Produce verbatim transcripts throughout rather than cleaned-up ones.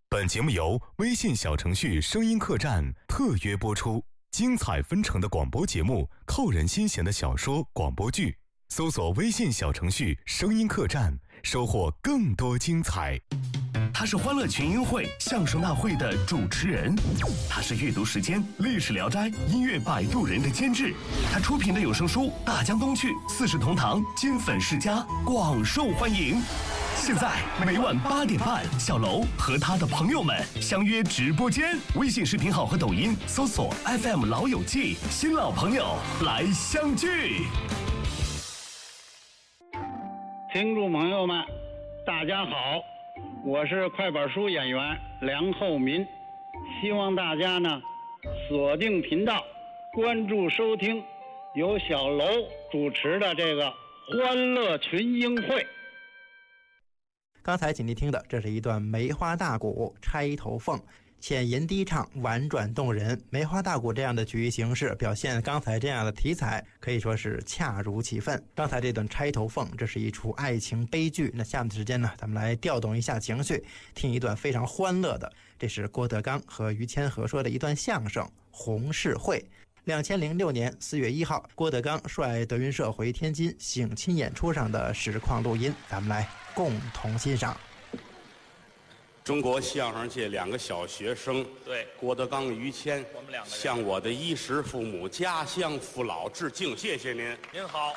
本节目由微信小程序声音客栈特约播出，精彩纷呈的广播节目，扣人心弦的小说、广播剧，搜索微信小程序声音客栈，收获更多精彩。 他是欢乐群英会相声大会的主持人，他是阅读时间历史聊斋音乐摆渡人的监制，他出品的有声书《大江东去》四世同堂金粉世家广受欢迎。现在每晚八点半，小楼和他的朋友们相约直播间，微信视频号和抖音搜索 F M 老友记，新老朋友来相聚。 听众朋友们，大家好。我是快板书演员梁厚民，希望大家呢锁定频道，关注收听由小楼主持的这个欢乐群英会。 刚才请您听的，这是一段梅花大鼓钗头凤，浅吟低唱，婉转动人。梅花大鼓这样的曲艺形式，表现刚才这样的题材，可以说是恰如其分。刚才这段钗头凤，这是一出爱情悲剧。那下面的时间呢，咱们来调动一下情绪，听一段非常欢乐的，这是郭德纲和于谦合说的一段相声《红事会》。两千零六年四月一号，郭德纲率德云社回天津省亲演出上的实况录音，咱们来共同欣赏。 中国相声界两个小学生， 对， 郭德纲、于谦， 我们两个人向我的衣食父母、家乡父老致敬，谢谢您。 您好。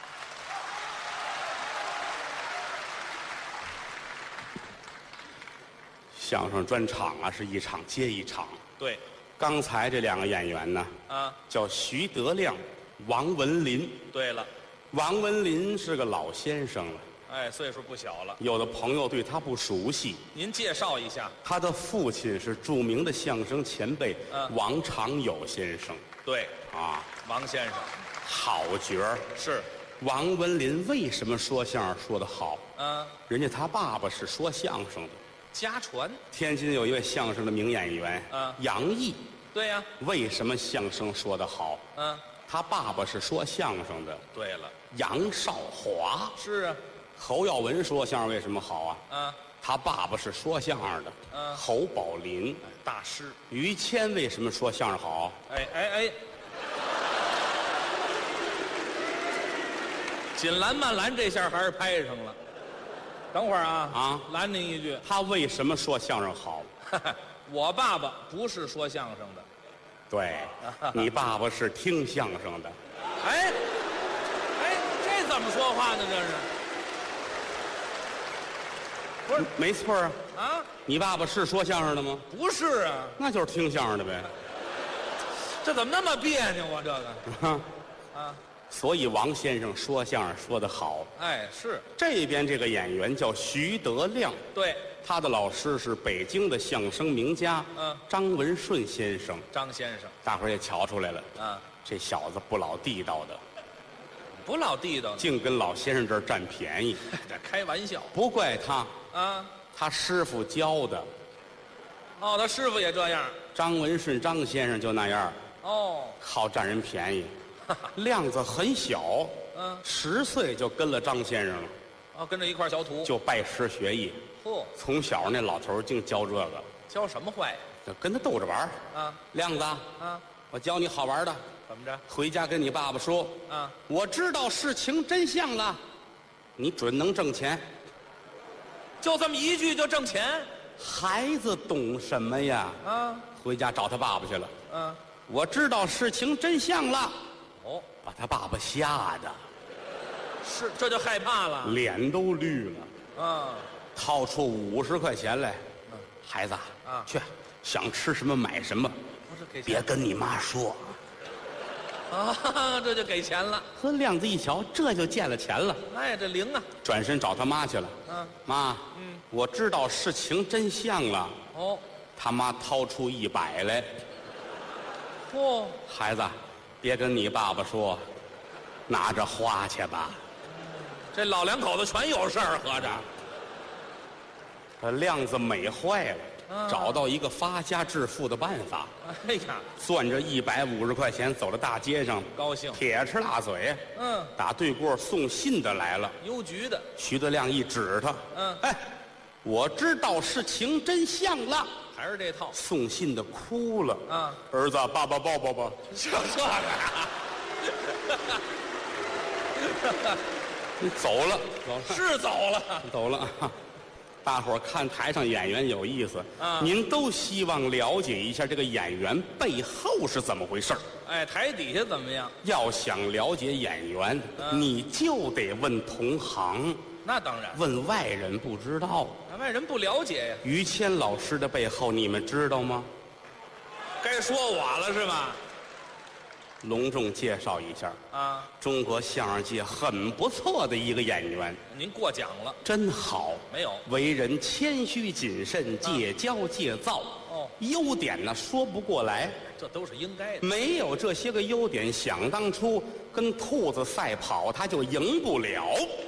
相声专场啊，是一场接一场。 对， 刚才这两个演员呢， 啊， 叫徐德亮、王文林。 对了， 王文林是个老先生了。 哎，岁数不小了。 有的朋友对他不熟悉， 您介绍一下。 他的父亲是著名的相声前辈、 嗯、 王长友先生。 对啊， 王先生， 好角儿。 是。 王文林为什么说相声说得好？ 嗯， 人家他爸爸是说相声的， 家传。 天津有一位相声的名演员， 嗯， 杨毅。 对呀、啊。 为什么相声说得好？ 嗯， 他爸爸是说相声的。 对了， 杨少华。 是啊。 侯耀文说相声为什么好啊？ 嗯， 他爸爸是说相声的。 嗯， 侯宝林大师。 于谦为什么说相声好？ 哎哎哎，紧拦慢拦，这下还是拍上了。等会儿啊啊， 拦您一句， 他为什么说相声好？ 我爸爸不是说相声的。 对，你爸爸是听相声的。 哎哎，这怎么说话呢？这是。不是， 没错啊。 啊， 你爸爸是说相声的吗？ 不是啊， 那就是听相声的呗。 这怎么那么别扭啊？这个啊啊， 所以王先生说相声说得好。 哎，是这边这个演员叫徐德亮， 对， 他的老师是北京的相声名家， 嗯， 张文顺先生。 张先生， 大伙儿也瞧出来了， 啊， 这小子不老地道的。 不老地道， 净跟老先生这儿占便宜。 这开玩笑， 不怪他啊， 他师傅教的。 哦，他师傅也这样。 张文顺张先生就那样。 哦， 好占人便宜。亮子很小， 嗯， 十岁就跟了张先生了。 哦，跟着一块小徒， 就拜师学艺。 嚯， 从小那老头净教这个。 教什么坏？ 就跟他逗着玩啊， 亮子啊， 我教你好玩的。 怎么着？ 回家跟你爸爸说啊， 我知道事情真相了，你准能挣钱。 就这么一句就挣钱？ 孩子懂什么呀？ 啊， 回家找他爸爸去了。 嗯， 我知道事情真相了。 哦， 把他爸爸吓得是，这就害怕了， 脸都绿了。 啊， 掏出五十块钱来， 嗯， 孩子啊， 去，想吃什么买什么， 不是给钱别跟你妈说。 啊，这就给钱了。 和亮子一瞧，这就见了钱了。 哎，这灵啊！ 转身找他妈去了。 嗯， 妈， 嗯， 我知道事情真相了。 哦， 他妈掏出一百来。 嚯， 孩子，别跟你爸爸说，拿着花去吧。 这老两口子全有事儿，合着。 把亮子美坏了。 啊、 找到一个发家致富的办法。 哎呀， 攥着一百五十块钱走到大街上， 高兴， 铁齿大嘴。 嗯， 打对过送信的来了， 邮局的。 徐德亮一指他， 嗯， 哎，我知道事情真相了。 还是这套。 送信的哭了啊， 儿子，爸爸抱抱吧。 就这个呀？ 你走了，走了， 是走了。 走了。大伙儿看台上演员有意思啊， 您都希望了解一下这个演员背后是怎么回事儿。 哎，台底下怎么样？ 要想了解演员， 嗯你就得问同行， 那当然， 问外人不知道。 外人不了解呀。 于谦老师的背后，你们知道吗？ 该说我了是吧？ 隆重介绍一下啊， 中国相声界很不错的一个演员， 您过奖了。 真好。 没有， 为人谦虚谨慎，戒骄戒躁。 哦， 优点呢说不过来， 这都是应该的。 没有这些个优点，想当初跟兔子赛跑他就赢不了。